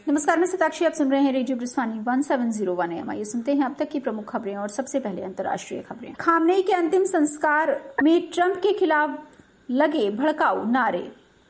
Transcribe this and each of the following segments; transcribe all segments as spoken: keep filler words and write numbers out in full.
नमस्कार, मैं सताक्षी। आप सुन रहे हैं radio ब्रिस्वानी one seven zero one M. आइए सुनते हैं अब तक की प्रमुख खबरें और सबसे पहले अंतर्राष्ट्रीय खबरें। खामनेई के अंतिम संस्कार में ट्रंप के खिलाफ लगे भड़काऊ नारे।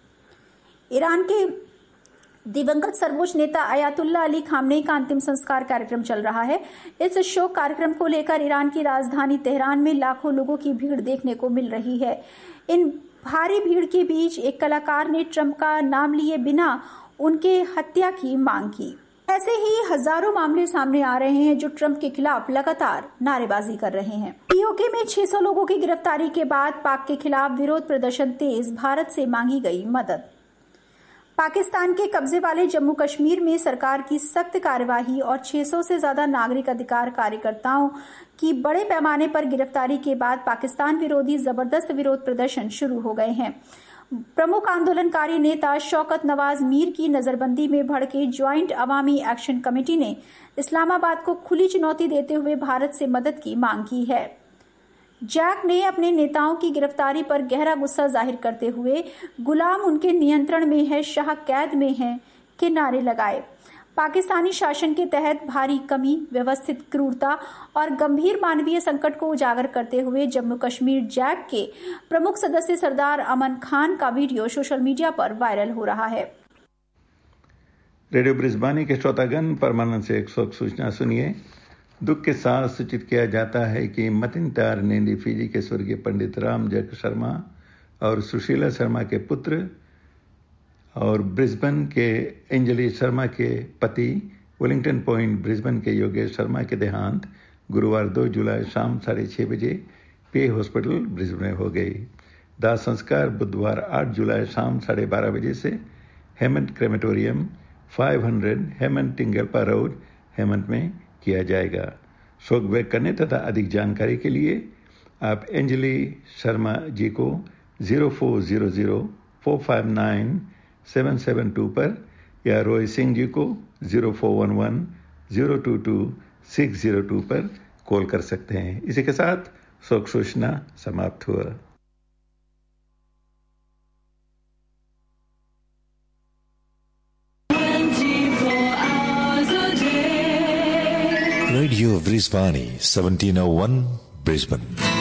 ईरान के दिवंगत सर्वोच्च नेता अयातुल्ला अली खामनेई का अंतिम संस्कार कार्यक्रम चल रहा है। इस शोक कार्यक्रम को लेकर ईरान की राजधानी तेहरान में लाखों लोगों की भीड़ देखने को मिल रही है। इन भारी भीड़ के बीच एक कलाकार ने ट्रंप का नाम लिए बिना उनके हत्या की मांग की। ऐसे ही हजारों मामले सामने आ रहे हैं जो ट्रंप के खिलाफ लगातार नारेबाजी कर रहे हैं। पीओके में छह सौ लोगों की गिरफ्तारी के बाद पाक के खिलाफ विरोध प्रदर्शन तेज, भारत से मांगी गई मदद। पाकिस्तान के कब्जे वाले जम्मू कश्मीर में सरकार की सख्त कार्यवाही और छह सौ से ज्यादा नागरिक अधिकार कार्यकर्ताओं की बड़े पैमाने पर गिरफ्तारी के बाद पाकिस्तान विरोधी जबरदस्त विरोध प्रदर्शन शुरू हो गए हैं। प्रमुख आंदोलनकारी नेता शौकत नवाज मीर की नजरबंदी में भड़के ज्वाइंट अवामी एक्शन कमेटी ने इस्लामाबाद को खुली चुनौती देते हुए भारत से मदद की मांग की है। जैक ने अपने नेताओं की गिरफ्तारी पर गहरा गुस्सा जाहिर करते हुए गुलाम उनके नियंत्रण में है, शाह कैद में है के नारे लगाए। पाकिस्तानी शासन के तहत भारी कमी, व्यवस्थित क्रूरता और गंभीर मानवीय संकट को उजागर करते हुए जम्मू कश्मीर जैक के प्रमुख सदस्य सरदार अमन खान का वीडियो सोशल मीडिया पर वायरल हो रहा है। रेडियो ब्रिस्बानी के श्रोतागण, परमानंद से एक शोक सूचना सुनिए। दुख के साथ सूचित किया जाता है कि मतिनतार नेंदी फिजी के स्वर्गीय पंडित राम जग शर्मा और सुशीला शर्मा के पुत्र और ब्रिस्बेन के एंजली शर्मा के पति, वेलिंगटन पॉइंट ब्रिस्बेन के योगेश शर्मा के देहांत गुरुवार दो जुलाई शाम साढ़े छः बजे पे हॉस्पिटल ब्रिस्बेन में हो गई। दाह संस्कार बुधवार आठ जुलाई शाम साढ़े बारह बजे से हेमंत क्रेमेटोरियम पाँच सौ हेमंत टिंगलपा रोड हेमंत में किया जाएगा। शोक व्यक्त करने तथा अधिक जानकारी के लिए आप एंजली शर्मा जी को zero four zero zero four five nine seven seven to पर या रोय सिंह जी को zero four one one zero to to six zero to पर कॉल कर सकते हैं। इसी के साथ शोक सूचना समाप्त हुआ। रेडियो ब्रिस्बानी सेवनटीन ओ वन ब्रिस्बेन।